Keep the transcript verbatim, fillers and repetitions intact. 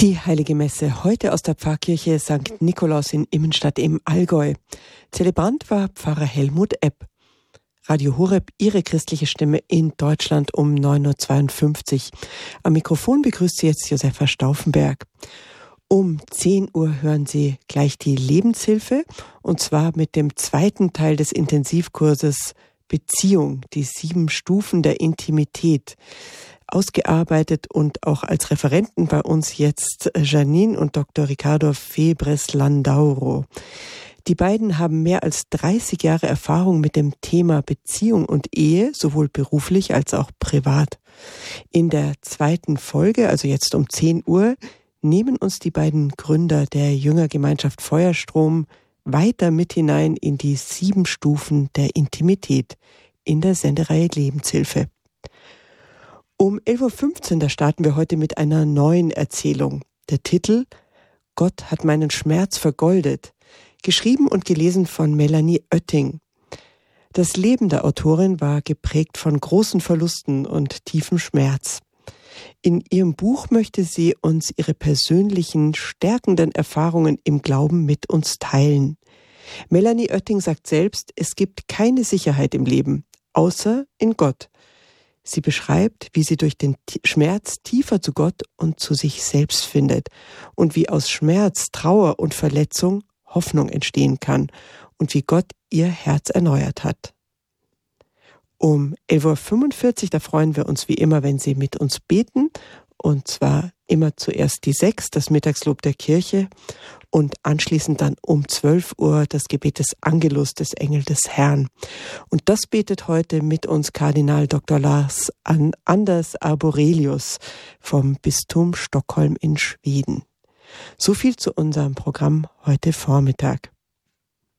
Die Heilige Messe heute aus der Pfarrkirche Sankt Nikolaus in Immenstadt im Allgäu. Zelebrant war Pfarrer Helmut Epp. Radio Horeb, Ihre christliche Stimme in Deutschland um neun Uhr zweiundfünfzig. Am Mikrofon begrüßt Sie jetzt Josefa Stauffenberg. Um zehn Uhr hören Sie gleich die Lebenshilfe, und zwar mit dem zweiten Teil des Intensivkurses Beziehung, die sieben Stufen der Intimität. Ausgearbeitet und auch als Referenten bei uns jetzt Janine und Doktor Ricardo Febres-Landauro. Die beiden haben mehr als dreißig Jahre Erfahrung mit dem Thema Beziehung und Ehe, sowohl beruflich als auch privat. In der zweiten Folge, also jetzt um zehn Uhr, nehmen uns die beiden Gründer der Jüngergemeinschaft Feuerstrom weiter mit hinein in die sieben Stufen der Intimität in der Sendereihe Lebenshilfe. Um elf Uhr fünfzehn, da starten wir heute mit einer neuen Erzählung. Der Titel Gott hat meinen Schmerz vergoldet, geschrieben und gelesen von Melanie Oetting. Das Leben der Autorin war geprägt von großen Verlusten und tiefem Schmerz. In ihrem Buch möchte sie uns ihre persönlichen, stärkenden Erfahrungen im Glauben mit uns teilen. Melanie Oetting sagt selbst, es gibt keine Sicherheit im Leben, außer in Gott. Sie beschreibt, wie sie durch den Schmerz tiefer zu Gott und zu sich selbst findet und wie aus Schmerz, Trauer und Verletzung Hoffnung entstehen kann und wie Gott ihr Herz erneuert hat. Um elf Uhr fünfundvierzig, da freuen wir uns wie immer, wenn Sie mit uns beten, und zwar immer zuerst die Sechs, das Mittagslob der Kirche, und anschließend dann um zwölf Uhr das Gebet des Angelus, des Engel des Herrn. Und das betet heute mit uns Kardinal Doktor Lars Anders Arborelius vom Bistum Stockholm in Schweden. So viel zu unserem Programm heute Vormittag.